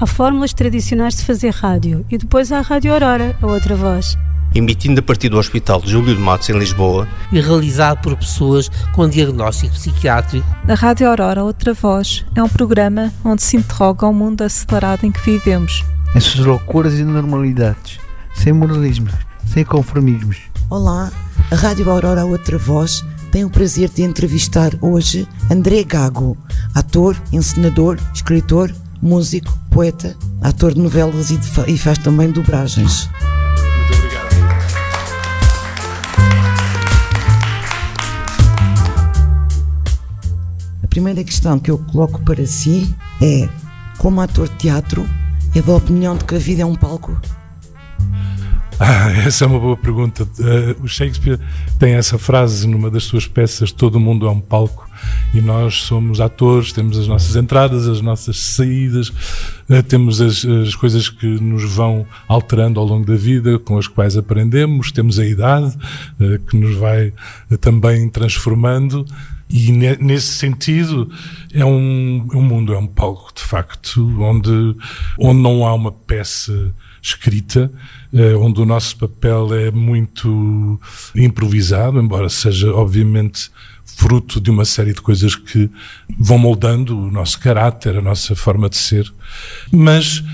Há fórmulas tradicionais de fazer rádio e depois há a Rádio Aurora, a outra voz. Emitindo a partir do Hospital de Júlio de Matos, em Lisboa. E realizado por pessoas com diagnóstico psiquiátrico. A Rádio Aurora, outra voz, é um programa onde se interroga o mundo acelerado em que vivemos. As suas loucuras e normalidades, sem moralismos, sem conformismos. Olá, a Rádio Aurora, outra voz, tem o prazer de entrevistar hoje André Gago, ator, encenador, escritor, músico, poeta, ator de novelas e faz também dobragens. Muito obrigado. A primeira questão que eu coloco para si é: como ator de teatro, é da opinião de que a vida é um palco? Essa é uma boa pergunta. O Shakespeare tem essa frase numa das suas peças: todo mundo é um palco, e nós somos atores, temos as nossas entradas, as nossas saídas, temos as coisas que nos vão alterando ao longo da vida, com as quais aprendemos, temos a idade que nos vai também transformando, e nesse sentido é um mundo, é um palco de facto, onde não há uma peça escrita, onde o nosso papel é muito improvisado, embora seja obviamente fruto de uma série de coisas que vão moldando o nosso caráter, a nossa forma de ser, mas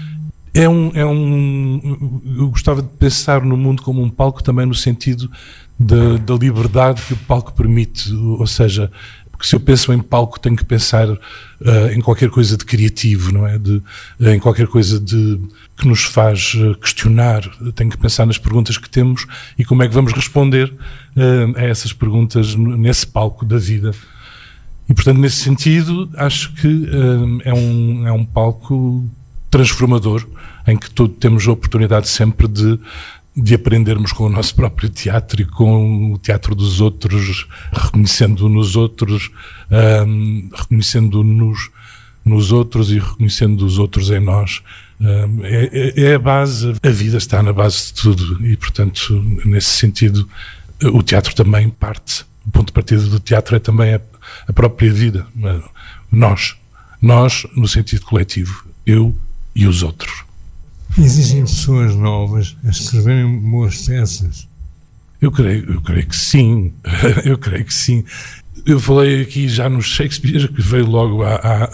eu gostava de pensar no mundo como um palco também no sentido da liberdade que o palco permite, ou seja, porque se eu penso em palco tenho que pensar em qualquer coisa de criativo, não é? Em qualquer coisa que nos faz questionar, tenho que pensar nas perguntas que temos e como é que vamos responder a essas perguntas nesse palco da vida. E portanto, nesse sentido, acho que é um palco transformador, em que temos a oportunidade sempre de aprendermos com o nosso próprio teatro e com o teatro dos outros, reconhecendo nos outros, reconhecendo-nos nos outros e reconhecendo os outros em nós. É a base, a vida está na base de tudo e, portanto, nesse sentido, o teatro também parte. O ponto de partida do teatro é também a própria vida. Nós, no sentido coletivo, eu e os outros. Existem pessoas novas a escreverem boas peças? Eu creio que sim. Eu creio que sim. Eu falei aqui já no Shakespeare, que veio logo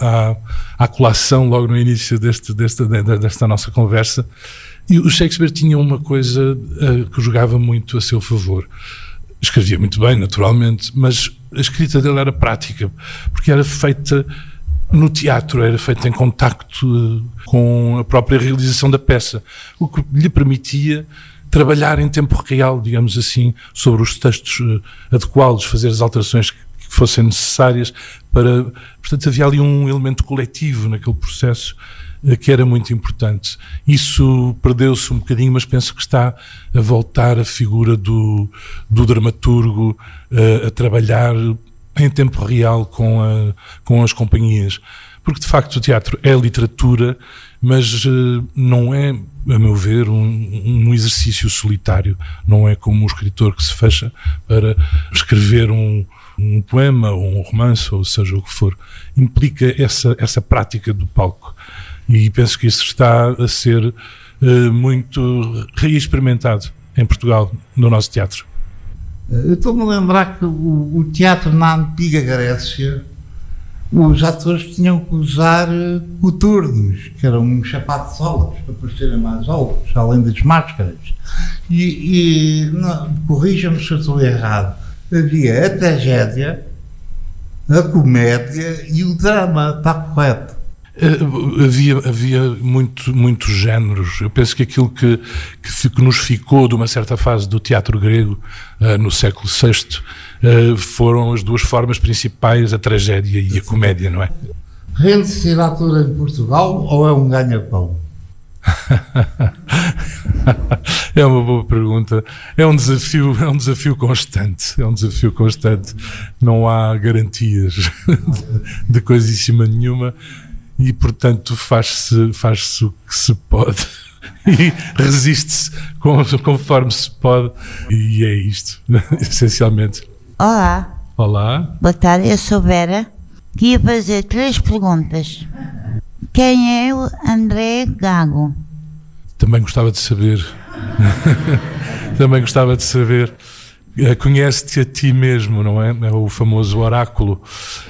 à colação, logo no início desta nossa conversa. E o Shakespeare tinha uma coisa que jogava muito a seu favor. Escrevia muito bem, naturalmente, mas a escrita dele era prática, porque era feita no teatro, era feita em contacto com a própria realização da peça, o que lhe permitia trabalhar em tempo real, digamos assim, sobre os textos, adequá-los, fazer as alterações que fossem necessárias para... Portanto, havia ali um elemento coletivo naquele processo que era muito importante. Isso perdeu-se um bocadinho, mas penso que está a voltar a figura do dramaturgo a trabalhar em tempo real com as companhias. Porque, de facto, o teatro é literatura, mas não é, a meu ver, um exercício solitário. Não é como um escritor que se fecha para escrever um poema ou um romance, ou seja o que for. Implica essa prática do palco. E penso que isso está a ser muito reexperimentado em Portugal, no nosso teatro. Eu estou-me a lembrar que o teatro na antiga Grécia, os atores tinham que usar coturnos, que eram uns sapatos altos, para parecerem mais altos, além das máscaras. Corrijam-me se eu estou errado, havia a tragédia, a comédia e o drama, está correto? Havia muitos géneros. Eu penso que aquilo que nos ficou de uma certa fase do teatro grego no século VI foram as duas formas principais, a tragédia e a comédia, não é? Rende-se ser ator em Portugal ou é um ganha-pão? É uma boa pergunta. É um desafio constante. Não há garantias de coisíssima nenhuma. E, portanto, faz-se o que se pode e resiste-se conforme se pode. E é isto, essencialmente. Olá, boa tarde, eu sou Vera. Queria fazer 3 perguntas. Quem é o André Gago? Também gostava de saber. Também gostava de saber. Conhece-te a ti mesmo, não é? É o famoso oráculo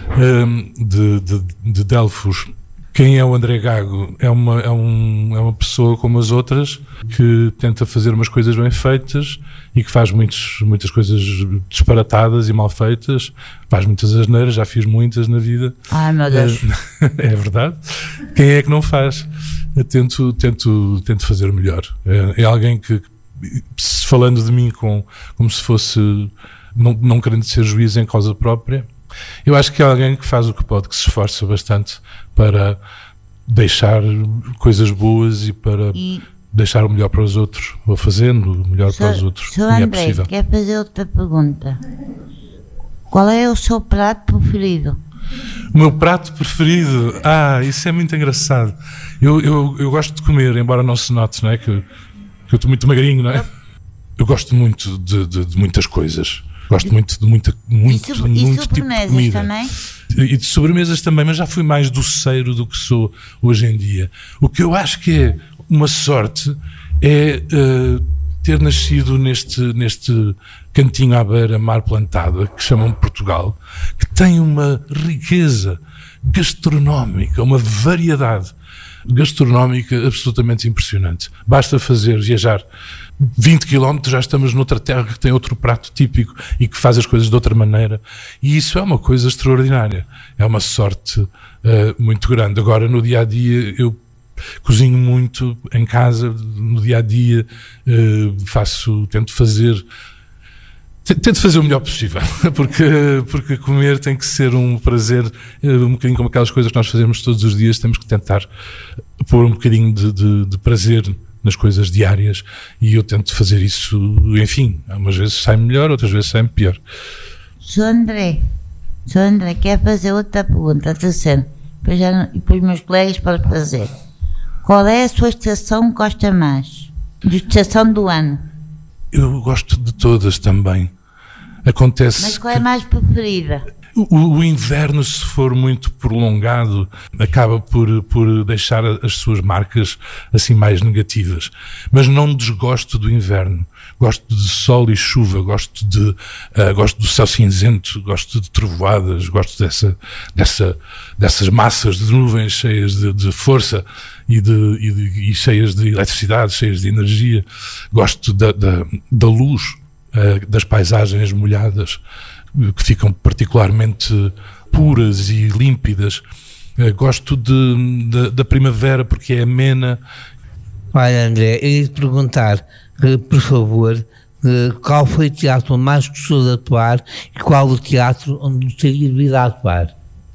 de Delfos. Quem é o André Gago? É uma pessoa como as outras que tenta fazer umas coisas bem feitas e que faz muitas coisas disparatadas e mal feitas, faz muitas asneiras, já fiz muitas na vida. Ai, meu Deus. É verdade. Quem é que não faz? Eu tento fazer melhor. É alguém que, falando de mim como se fosse, não querendo ser juiz em causa própria, eu acho que é alguém que faz o que pode, que se esforça bastante para deixar coisas boas e para deixar o melhor para os outros, ou fazendo o melhor para os outros. Sr. André, quer fazer outra pergunta? Qual é o seu prato preferido? O meu prato preferido? Isso é muito engraçado. Eu gosto de comer, embora não se note, não é? Que eu estou muito magrinho, não é? Eu gosto muito de muitas coisas. Gosto muito de muito tipo de comida. Também? E de sobremesas também, mas já fui mais doceiro do que sou hoje em dia. O que eu acho que é uma sorte é ter nascido neste cantinho à beira, mar plantada, que chamam Portugal, que tem uma riqueza gastronómica, uma variedade gastronómica absolutamente impressionante. Basta viajar 20 km, já estamos noutra terra que tem outro prato típico e que faz as coisas de outra maneira, e isso é uma coisa extraordinária, é uma sorte muito grande. Agora, no dia a dia, eu cozinho muito em casa, no dia a dia tento fazer o melhor possível, porque comer tem que ser um prazer, um bocadinho como aquelas coisas que nós fazemos todos os dias. Temos que tentar pôr um bocadinho de prazer nas coisas diárias, e eu tento fazer isso, enfim, umas vezes sai melhor, outras vezes sai pior. Sr. André, quer fazer outra pergunta, terceiro, e depois meus colegas podem fazer. Qual é a sua estação que gosta mais? De estação do ano? Eu gosto de todas também. Acontece. Mas qual é a mais preferida? O inverno, se for muito prolongado, acaba por deixar as suas marcas assim mais negativas. Mas não desgosto do inverno. Gosto de sol e chuva, gosto do céu cinzento, gosto de trovoadas, gosto dessas massas de nuvens cheias de força e cheias de eletricidade, cheias de energia. Gosto da luz, das paisagens molhadas, que ficam particularmente puras e límpidas. Gosto da primavera porque é amena. Olha, André, eu ia te perguntar, por favor, qual foi o teatro onde mais gostou de atuar e qual o teatro onde gostaria de vir a atuar?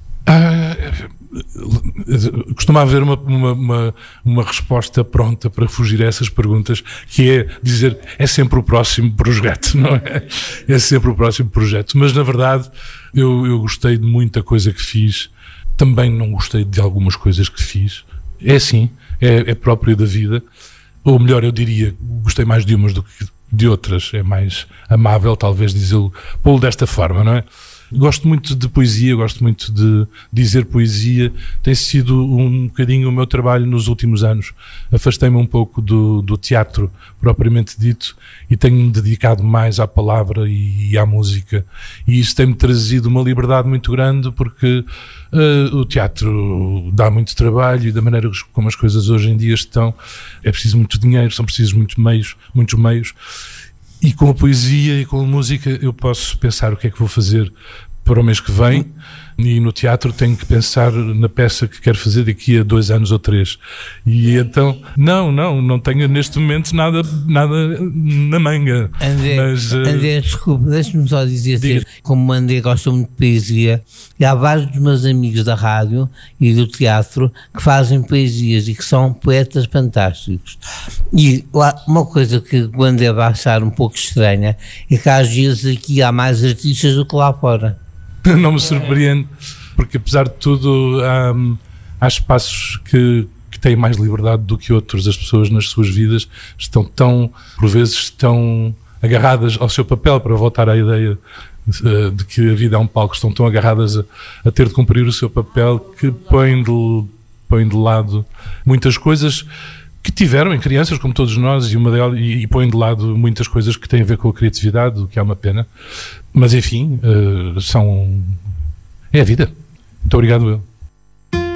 Costuma haver uma resposta pronta para fugir a essas perguntas, que é dizer, é sempre o próximo projeto, não é? É sempre o próximo projeto, mas na verdade eu gostei de muita coisa que fiz, também não gostei de algumas coisas que fiz, é assim, é próprio da vida, ou melhor, eu diria, gostei mais de umas do que de outras, é mais amável talvez pô-lo desta forma, não é? Gosto muito de poesia, gosto muito de dizer poesia, tem sido um bocadinho o meu trabalho nos últimos anos. Afastei-me um pouco do teatro propriamente dito e tenho-me dedicado mais à palavra e à música, e isso tem-me trazido uma liberdade muito grande, porque o teatro dá muito trabalho, e da maneira como as coisas hoje em dia estão, é preciso muito dinheiro, são precisos muitos meios. E com a poesia e com a música eu posso pensar o que é que vou fazer para o mês que vem, e no teatro tenho que pensar na peça que quero fazer daqui a 2 anos ou 3. E então, não tenho neste momento nada na manga. André, desculpe, deixe-me só dizer, como o André gosta muito de poesia, e há vários dos meus amigos da rádio e do teatro que fazem poesias e que são poetas fantásticos. E uma coisa que o André vai achar um pouco estranha é que às vezes aqui há mais artistas do que lá fora. Não me surpreende, porque apesar de tudo há espaços que têm mais liberdade do que outros. As pessoas nas suas vidas estão por vezes tão agarradas ao seu papel, para voltar à ideia de que a vida é um palco, estão tão agarradas a ter de cumprir o seu papel, que põem põem de lado muitas coisas que tiveram em crianças, como todos nós, e põem de lado muitas coisas que têm a ver com a criatividade, o que é uma pena. Mas enfim, é a vida. Muito obrigado, eu.